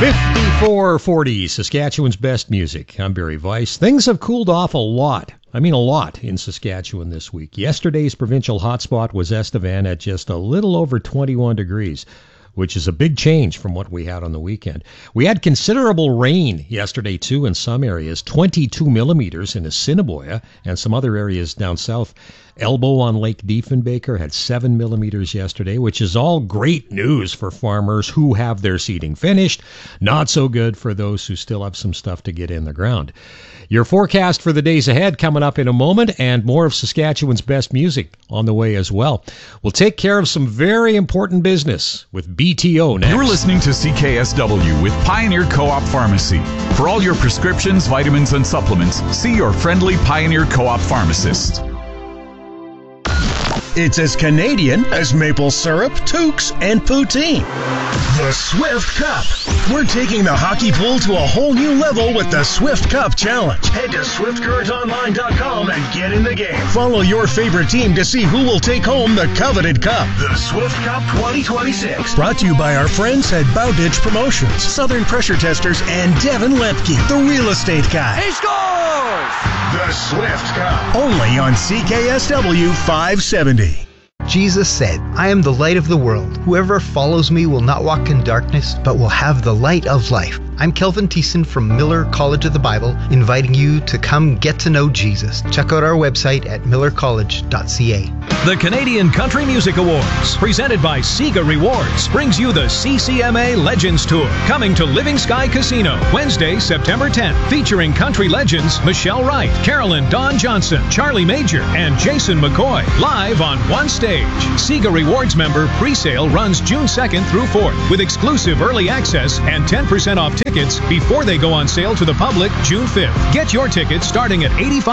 5440, Saskatchewan's best music. I'm Barry Weiss. Things have cooled off a lot. I mean a lot in Saskatchewan this week. Yesterday's provincial hotspot was Estevan at just a little over 21 degrees, which is a big change from what we had on the weekend. We had considerable rain yesterday, too, in some areas. 22 millimeters in Assiniboia and some other areas down south. Elbow on Lake Diefenbaker had 7 millimeters yesterday, which is all great news for farmers who have their seeding finished. Not so good for those who still have some stuff to get in the ground. Your forecast for the days ahead coming up in a moment, and more of Saskatchewan's best music on the way as well. We'll take care of some very important business with BTO next. You're listening to CKSW with Pioneer Co-op Pharmacy. For all your prescriptions, vitamins, and supplements, see your friendly Pioneer Co-op pharmacist. It's as Canadian as maple syrup, toques, and poutine. The Swift Cup. We're taking the hockey pool to a whole new level with the Swift Cup Challenge. Head to SwiftCurrentOnline.com and get in the game. Follow your favorite team to see who will take home the coveted cup. The Swift Cup 2026. Brought to you by our friends at Bowditch Promotions, Southern Pressure Testers, and Devin Lepke, the real estate guy. He scores! The Swift Cup. Only on CKSW 570. Jesus said, I am the light of the world. Whoever follows me will not walk in darkness, but will have the light of life. I'm Kelvin Thiessen from Miller College of the Bible, inviting you to come get to know Jesus. Check out our website at millercollege.ca. The Canadian Country Music Awards, presented by Sega Rewards, brings you the CCMA Legends Tour, coming to Living Sky Casino, Wednesday, September 10th, featuring country legends Michelle Wright, Carolyn Dawn Johnson, Charlie Major, and Jason McCoy, live on one stage. Sega Rewards member pre-sale runs June 2nd through 4th, with exclusive early access and 10% off tickets before they go on sale to the public June 5th. Get your tickets starting at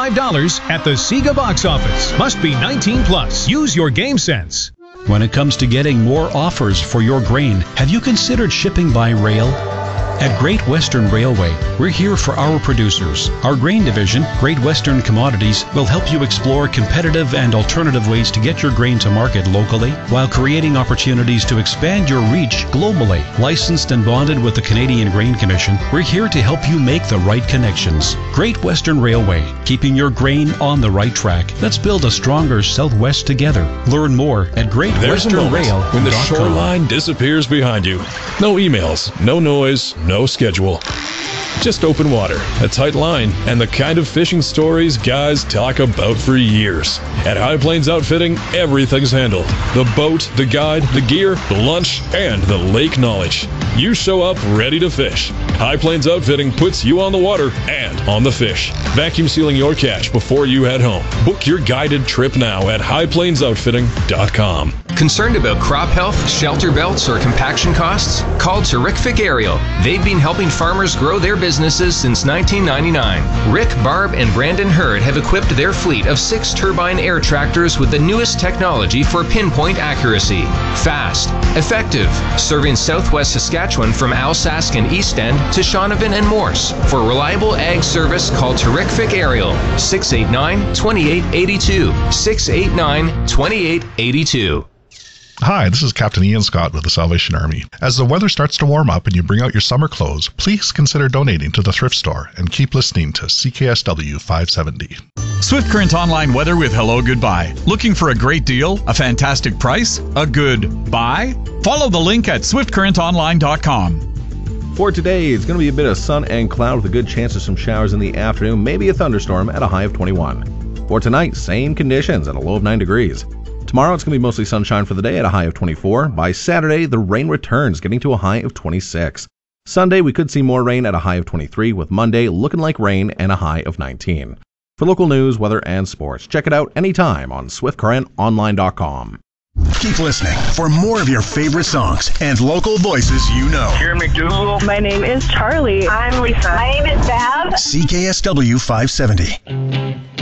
$85 at the Sega box office. Must be 19 plus. Use your game sense. When it comes to getting more offers for your grain, have you considered shipping by rail? At Great Western Railway, we're here for our producers. Our grain division, Great Western Commodities, will help you explore competitive and alternative ways to get your grain to market locally while creating opportunities to expand your reach globally. Licensed and bonded with the Canadian Grain Commission, we're here to help you make the right connections. Great Western Railway, keeping your grain on the right track. Let's build a stronger Southwest together. Learn more at GreatWesternRail.com. When the shoreline disappears behind you. No emails, no noise, no schedule. Just open water, a tight line, and the kind of fishing stories guys talk about for years. At High Plains Outfitting, everything's handled. The boat, the guide, the gear, the lunch, and the lake knowledge. You show up ready to fish. High Plains Outfitting puts you on the water and on the fish. Vacuum sealing your cache before you head home. Book your guided trip now at highplainsoutfitting.com. Concerned about crop health, shelter belts, or compaction costs? Call Terrific Aerial. They've been helping farmers grow their businesses since 1999. Rick, Barb, and Brandon Hurd have equipped their fleet of 6 turbine air tractors with the newest technology for pinpoint accuracy. Fast, effective, serving southwest Saskatchewan from Alsace and East End to Shaunavon and Morse. For reliable ag service, call Terrific Aerial, 689-2882, 689-2882. Hi, this is Captain Ian Scott with the Salvation Army. As the weather starts to warm up and you bring out your summer clothes, please consider donating to the thrift store and keep listening to CKSW 570. Swift Current Online weather with Hello Goodbye. Looking for a great deal? A fantastic price? A good buy? Follow the link at SwiftCurrentOnline.com. For today, it's going to be a bit of sun and cloud with a good chance of some showers in the afternoon, maybe a thunderstorm at a high of 21. For tonight, same conditions at a low of 9 degrees. Tomorrow, it's going to be mostly sunshine for the day at a high of 24. By Saturday, the rain returns, getting to a high of 26. Sunday, we could see more rain at a high of 23, with Monday looking like rain and a high of 19. For local news, weather, and sports, check it out anytime on SwiftCurrentOnline.com. Keep listening for more of your favorite songs and local voices you know. Karen McDougal. My name is Charlie. I'm Lisa. My name is Bev. CKSW 570.